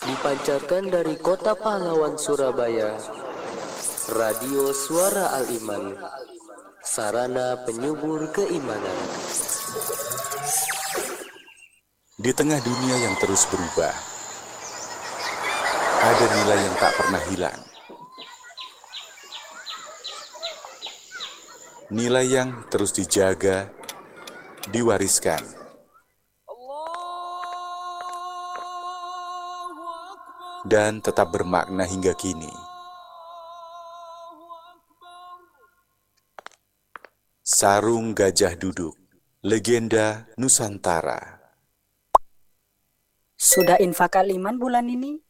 Dipancarkan dari Kota Pahlawan Surabaya, Radio Suara Al-Iman, sarana penyubur keimanan. Di tengah dunia yang terus berubah, ada nilai yang tak pernah hilang. Nilai yang terus dijaga, diwariskan. Dan tetap bermakna hingga kini. Sarung Gajah Duduk, legenda Nusantara. Sudah infak Al-Iman bulan ini?